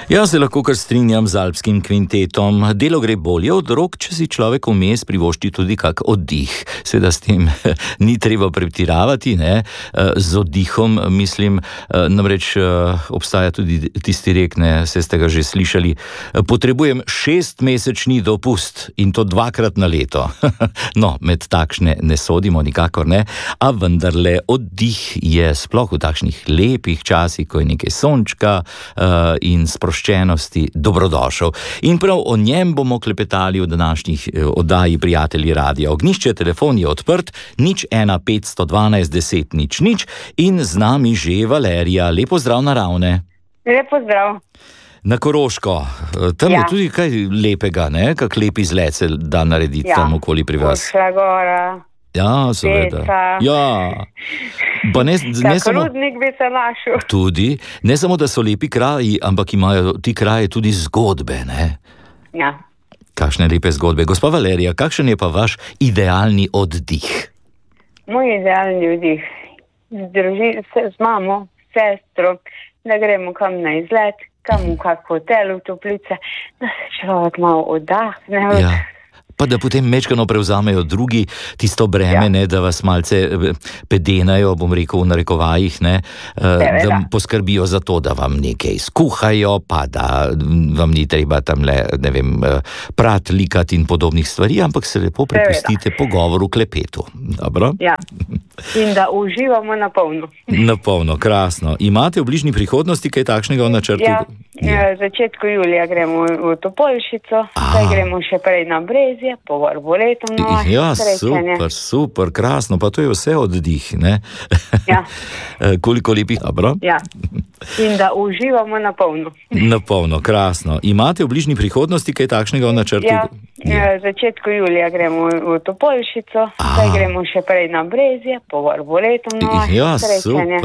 Jaz se lahko kar strinjam z alpskim kvintetom. Delo gre bolje od rok, če si človek vmes privošči tudi kak oddih. Seveda s tem ni treba pretiravati, ne? Z oddihom, mislim, namreč obstaja tudi tisti rek, ne, se ste ga že slišali, potrebujem 6-mesečni dopust in to 2-krat na leto. No, med takšne ne sodimo nikakor, ne, a vendarle oddih je sploh v takšnih lepih časih, ko je nekaj sončka in sproščenosti dobrodošel. In prav o njem bomo klepetali v današnjih oddaji Prijatelji Radia Ognjišče. Telefon je odprt 015121000 in z nami že Valerija. Lepo zdrav na Ravne. Lepo zdrav. Na Koroško. Tam je tudi kaj lepega, ne? Kak lep izlet se da narediti tam okoli pri vas. Ošla gora. Ja, seveda. Ja. Pa ne samo Rudnik bi se našel. Tudi, ne samo, da so lepi kraji, ampak imajo ti kraji tudi zgodbe, ne? Ja. Kakšne lepe zgodbe. Gospa Valerija, kakšen je pa vaš idealni oddih? Moj idealni oddih z mamo, sestro, da gremo kam na izlet, kam v kak hotel, v toplice, da se človek malo oddahne. Ja. Pa da potem mečkano prevzamejo drugi tisto breme, ne, da vas malce pedenajo, bom rekel v narekovajih, ne, da poskrbijo za to, da vam nekaj skuhajo, pa da vam ni treba tamle, ne vem, prat, likat in podobnih stvari, ampak se lepo prepustite pogovoru, klepetu. Dobro? Ja. In da uživamo na polno. Na polno, krasno. Imate v bližnji prihodnosti kaj takšnega v načrtu? Ja, v začetku julija gremo v Topolšico, zdaj gremo še prej na Brezje, po Arboletom. Ja, super, krasno, pa to je vse oddih, ne? Ja. Koliko lepih, dobro? Ja, in da uživamo na polno. Na polno, krasno. Imate v bližnji prihodnosti kaj takšnega v načrtu? Ja, v začetku julija gremo v Topolšico, zdaj gremo še prej na Brezje, po Arboletom. Ja,